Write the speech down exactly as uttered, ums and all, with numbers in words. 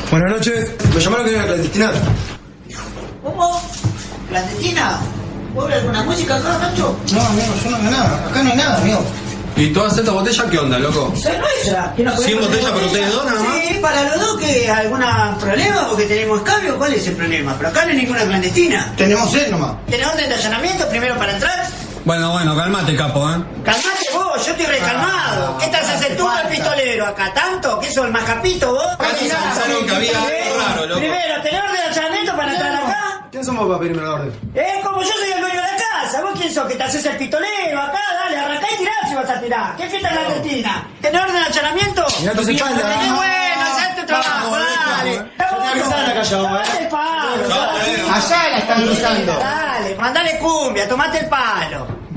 Buenas noches. Me llamaron que era clandestina. ¿Cómo? ¿Clandestina? ¿Vos ves alguna música acá, Nacho? No, amigo, yo no veo nada. Acá no hay nada, amigo. ¿Y todas estas botellas qué onda, loco? ¿Esa es nuestra? ¿Que nos ¿cien podemos botellas hacer para ustedes dos nada más? Sí, para los dos, que algún problema porque tenemos cambio. ¿Cuál es el problema? Pero acá no hay ninguna clandestina. Tenemos sed nomás. ¿Tenés orden de allanamiento primero para entrar? Bueno, bueno, calmate, capo, ¿eh? Calmate vos, yo estoy recalmado. ¿Qué te haces el tú el pistolero acá? ¿Tanto? ¿Qué sos, el más capito vos? Acá nos avisaron que había algo raro, loco. Primero, ¿tenés orden de allanamiento para entrar acá? ¿Quién somos para pedirme la orden? Eh, como yo soy el dueño de la casa. ¿Vos quién sos? ¿Que te haces el pistolero acá? Dale, arrancá y tirá si vas a tirar. ¿Qué fiesta clandestina? ¿Tenés orden de allanamiento? Mirá tus espaldas. Tenés bueno, hacé tu trabajo, dale. Tomate el palo. Allá la están cruzando. Dale, mandale cumbia, tomate el palo.